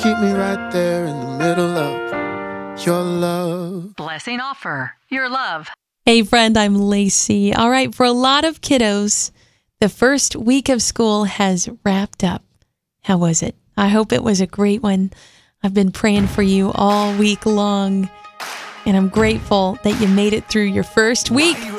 keep me right there in the middle of your love. Blessing Offer, your love. Hey friend, I'm Lacey. All right, for a lot of kiddos, the first week of school has wrapped up. How was it? I hope it was a great one. I've been praying for you all week long, and I'm grateful that you made it through your first week.